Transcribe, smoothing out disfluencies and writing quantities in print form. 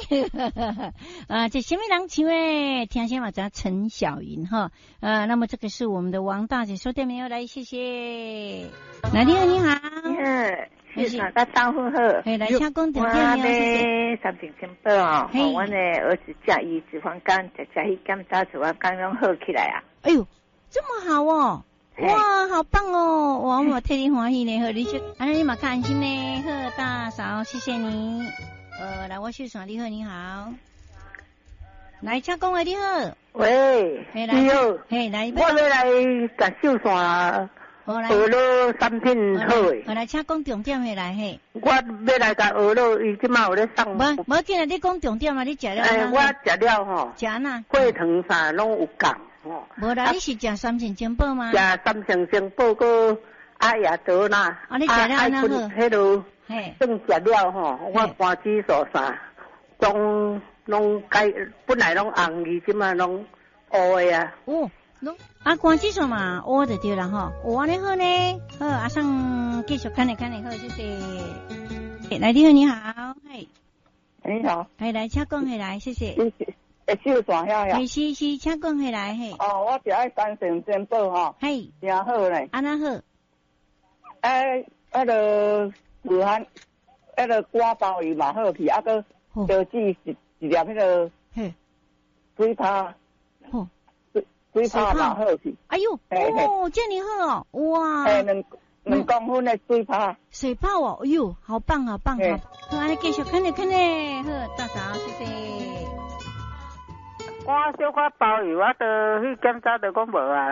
啊，这什么人唱诶？听先嘛，叫陈小云哈。那么这个是我们的王大姐收电没有来，谢谢。来，你好，你好。 是哪个打呼好？ 来请讲重点了，谢谢。 三点钟报哦，我的儿子驾一脂肪肝，加一检查出来刚刚好起来啊。 哎呦，这么好哦！哇，好棒哦！哇，我替你欢喜呢，和你去，你嘛看安心呢，贺大嫂，谢谢你。来，我秀爽，你好，你好。来，请讲啊，你好。 喂，你好。 嘿，来， 我要来甲秀爽。学了产品好诶， 来，请讲重点回来嘿。 我要来甲学了，伊即马有咧送。 无紧来，你讲重点啊，你食了？ 我食了吼。 食哪？ 血糖啥拢有降吼。 无啦，你是食三成精宝吗？ 食三成精宝个阿亚德啦。 你食了安那好？ 迄落正食了吼，我肝指数啥，拢改，本来拢红，伊即马拢乌诶啊。 肝指数嘛，乌就对啦吼，乌安尼好呢，好，阿上继续看你好，谢谢。来，你好，你好，嘿， 你好， 来，请讲起来，谢谢。 秀爽遐呀， 是，请讲起来，嘿。 我就爱三成精宝吼， 嘿， 真好咧。 安那好？ 迄个武汉，迄个瓜鲍鱼嘛好去，个标记一粒迄个水泡。水泡嘛好去， 哎呦，这么好哦，哇 ，2公分的水泡， 水泡哦，哎呦，好棒，好，好，安尼继续看咧，好，大嫂，谢谢。 我小可鲍鱼，我都去检查都讲无啊。